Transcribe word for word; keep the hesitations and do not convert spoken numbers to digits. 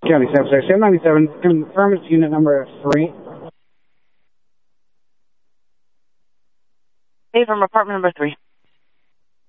County, seven seven ninety-seven, confirm it's unit number three. Hey, from apartment number three.